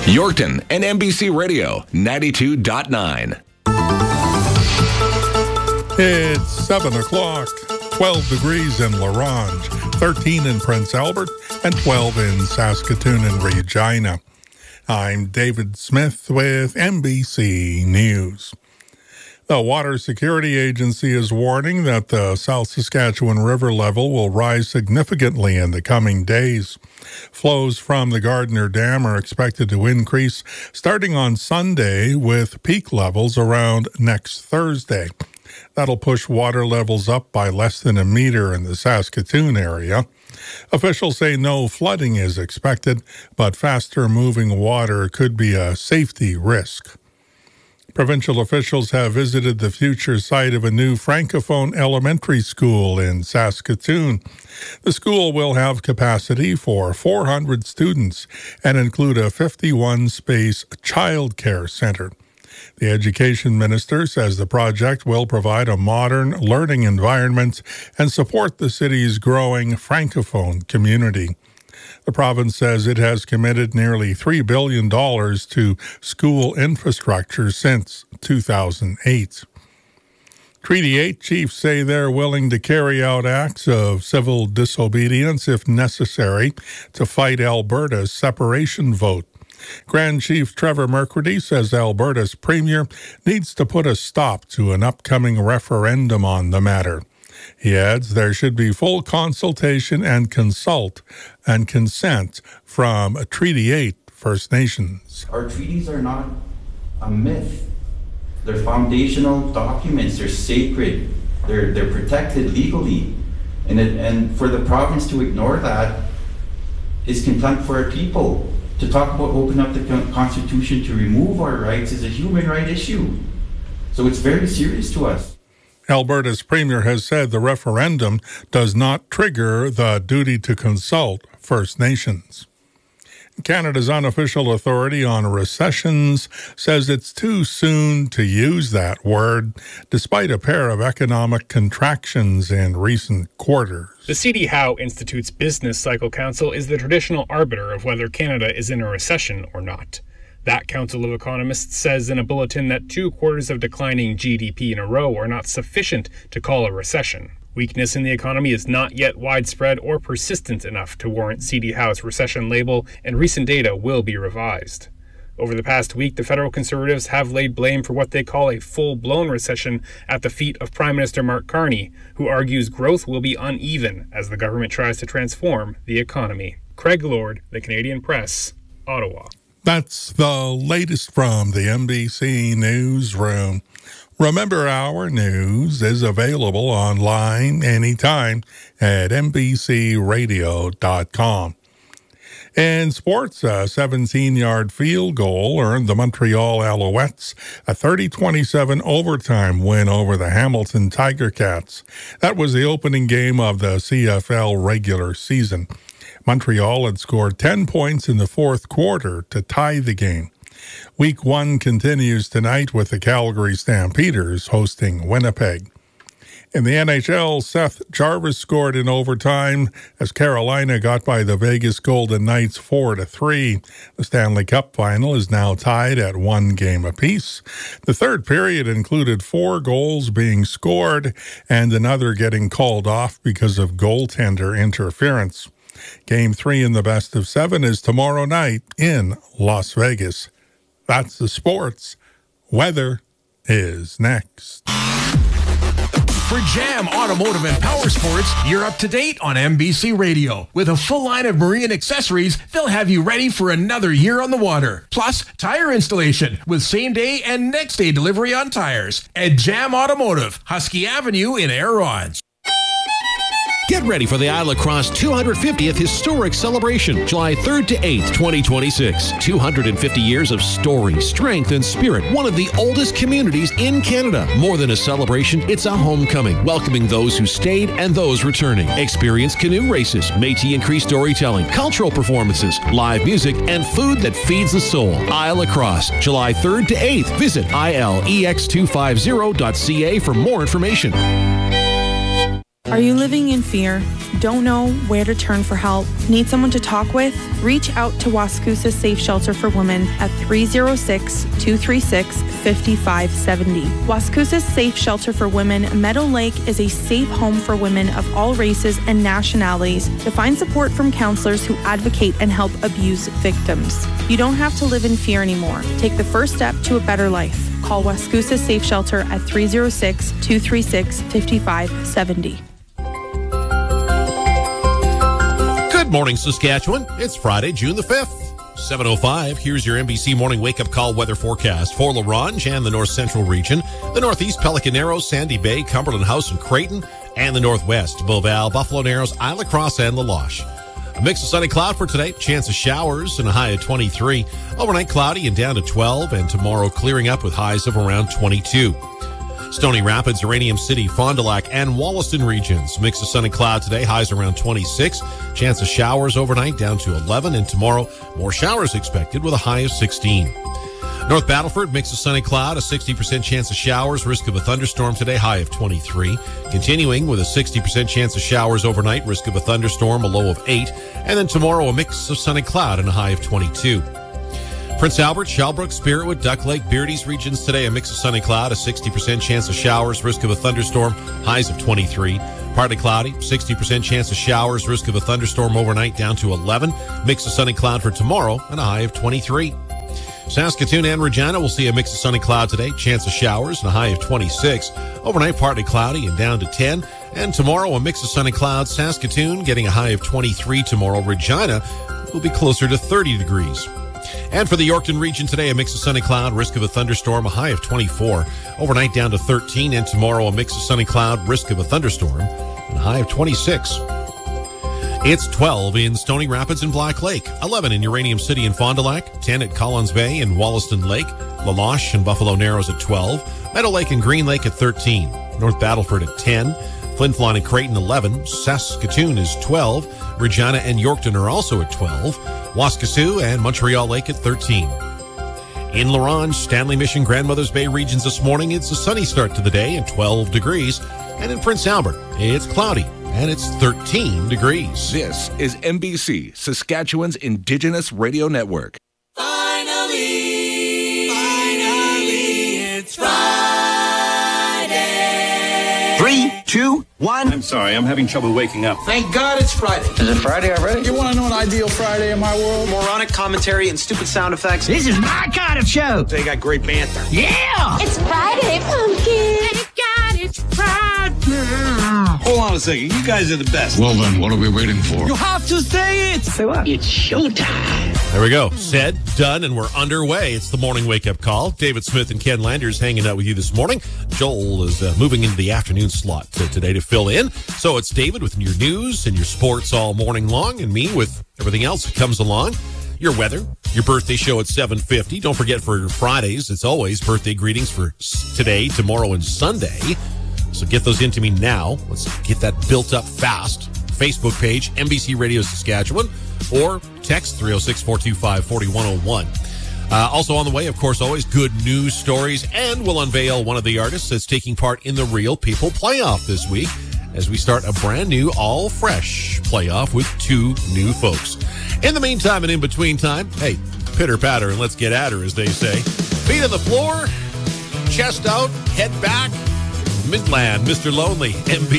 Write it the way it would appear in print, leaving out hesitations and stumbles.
Yorkton and MBC Radio 92.9. It's 7 o'clock, 12 degrees in La Ronge, 13 in Prince Albert, and 12 in Saskatoon and Regina. I'm David Smith with NBC News. The Water Security Agency is warning that the South Saskatchewan River level will rise significantly in the coming days. Flows from the Gardner Dam are expected to increase starting on Sunday, with peak levels around next Thursday. That'll push water levels up by less than a meter in the Saskatoon area. Officials say no flooding is expected, but faster moving water could be a safety risk. Provincial officials have visited the future site of a new Francophone elementary school in Saskatoon. The school will have capacity for 400 students and include a 51-space childcare center. The education minister says the project will provide a modern learning environment and support the city's growing Francophone community. The province says it has committed nearly $3 billion to school infrastructure since 2008. Treaty 8 chiefs say they're willing to carry out acts of civil disobedience if necessary to fight Alberta's separation vote. Grand Chief Trevor McCurdy says Alberta's premier needs to put a stop to an upcoming referendum on the matter. He adds there should be full consultation and consent from Treaty 8 First Nations. Our treaties are not a myth. They're foundational documents. They're sacred. They're protected legally. And for the province to ignore that is contempt for our people. To talk about opening up the Constitution to remove our rights is a human right issue. So it's very serious to us. Alberta's premier has said the referendum does not trigger the duty to consult First Nations. Canada's unofficial authority on recessions says it's too soon to use that word, despite a pair of economic contractions in recent quarters. The C.D. Howe Institute's Business Cycle Council is the traditional arbiter of whether Canada is in a recession or not. That Council of Economists says in a bulletin that 2 quarters of declining GDP in a row are not sufficient to call a recession. Weakness in the economy is not yet widespread or persistent enough to warrant C.D. Howe's recession label, and recent data will be revised. Over the past week, the federal Conservatives have laid blame for what they call a full-blown recession at the feet of Prime Minister Mark Carney, who argues growth will be uneven as the government tries to transform the economy. Craig Lord, The Canadian Press, Ottawa. That's the latest from the NBC Newsroom. Remember, our news is available online anytime at NBCRadio.com. In sports, a 17-yard field goal earned the Montreal Alouettes a 30-27 overtime win over the Hamilton Tiger Cats. That was the opening game of the CFL regular season. Montreal had scored 10 points in the fourth quarter to tie the game. Week 1 continues tonight with the Calgary Stampeders hosting Winnipeg. In the NHL, Seth Jarvis scored in overtime as Carolina got by the Vegas Golden Knights 4-3. The Stanley Cup final is now tied at 1 game apiece. The third period included 4 goals being scored and another getting called off because of goaltender interference. Game 3 in the best of 7 is tomorrow night in Las Vegas. That's the sports. Weather is next. For Jam Automotive and Power Sports, you're up to date on NBC Radio. With a full line of marine accessories, they'll have you ready for another year on the water. Plus, tire installation with same-day and next-day delivery on tires. At Jam Automotive, Husky Avenue in Air Ronge. Get ready for the Isle La Crosse 250th Historic Celebration, July 3rd to 8th, 2026. 250 years of story, strength, and spirit. One of the oldest communities in Canada. More than a celebration, it's a homecoming, welcoming those who stayed and those returning. Experience canoe races, Métis and Cree storytelling, cultural performances, live music, and food that feeds the soul. Isle La Crosse, July 3rd to 8th. Visit ilex250.ca for more information. Are you living in fear? Don't know where to turn for help? Need someone to talk with? Reach out to Wascoosa Safe Shelter for Women at 306-236-5570. Wascoosa Safe Shelter for Women, Meadow Lake is a safe home for women of all races and nationalities to find support from counselors who advocate and help abuse victims. You don't have to live in fear anymore. Take the first step to a better life. Call Wascoosa Safe Shelter at 306-236-5570. Good morning, Saskatchewan. It's Friday, June the 5th, 7:05. Here's your NBC Morning Wake-Up Call weather forecast for La Ronge and the North Central region, the Northeast, Pelican Narrows, Sandy Bay, Cumberland House, and Creighton, and the Northwest, Beauval, Buffalo Narrows, Isle of Cross, and La Loche. A mix of sun and cloud for today, chance of showers and a high of 23. Overnight cloudy and down to 12, and tomorrow clearing up with highs of around 22. Stony Rapids, Uranium City, Fond du Lac, and Wollaston regions. Mix of sun and cloud today, highs around 26. Chance of showers overnight down to 11, and tomorrow more showers expected with a high of 16. North Battleford, mix of sun and cloud, a 60% chance of showers, risk of a thunderstorm today, high of 23. Continuing with a 60% chance of showers overnight, risk of a thunderstorm, a low of 8. And then tomorrow, a mix of sun and cloud and a high of 22. Prince Albert, Shelbrook, Spiritwood, Duck Lake, Beardy's regions today, a mix of sun and cloud, a 60% chance of showers, risk of a thunderstorm, highs of 23. Partly cloudy, 60% chance of showers, risk of a thunderstorm overnight down to 11. Mix of sun and cloud for tomorrow and a high of 23. Saskatoon and Regina will see a mix of sun and cloud today, chance of showers and a high of 26. Overnight partly cloudy and down to 10. And tomorrow a mix of sun and clouds, Saskatoon getting a high of 23 tomorrow. Regina will be closer to 30 degrees. And for the Yorkton region today, a mix of sun and cloud, risk of a thunderstorm, a high of 24. Overnight down to 13, and tomorrow a mix of sun and cloud, risk of a thunderstorm, and a high of 26. It's 12 in Stony Rapids and Black Lake, 11 in Uranium City and Fond du Lac, 10 at Collins Bay and Wollaston Lake, La Loche and Buffalo Narrows at 12, Meadow Lake and Green Lake at 13, North Battleford at 10, Flin Flon and Creighton 11, Saskatoon is 12, Regina and Yorkton are also at 12, Waskesiu and Montreal Lake at 13. In La Ronge, Stanley Mission, Grandmother's Bay regions this morning, it's a sunny start to the day and 12 degrees. And in Prince Albert, it's cloudy and it's 13 degrees. This is NBC, Saskatchewan's Indigenous Radio Network. Finally, it's Friday. 3, 2, 1. I'm sorry, I'm having trouble waking up. Thank God it's Friday. Is it Friday already? You want to know an ideal Friday in my world? Moronic commentary and stupid sound effects. This is my kind of show. They got great banter. Yeah! It's Friday, pumpkin. Thank God it's Friday. Hold on a second, you guys are the best. Well then, what are we waiting for? You have to say it. Say what? It's showtime. There we go. Said, done, and we're underway. It's the morning wake-up call. David Smith and Ken Landers hanging out with you this morning. Joel is moving into the afternoon slot today to fill in. So it's David with your news and your sports all morning long, and me with everything else that comes along. Your weather, your birthday show at 7:50. Don't forget for Fridays, it's always birthday greetings for today, tomorrow, and Sunday. So get those into me now. Let's get that built up fast. Facebook page, NBC Radio Saskatchewan, or text 306-425-4101. Also on the way, of course, always good news stories, and we'll unveil one of the artists that's taking part in the Real People Playoff this week as we start a brand new, all fresh playoff with 2 new folks. In the meantime and in between time, hey, pitter patter and let's get at her, as they say. Feet on the floor, chest out, head back, Midland, Mr. Lonely, MB.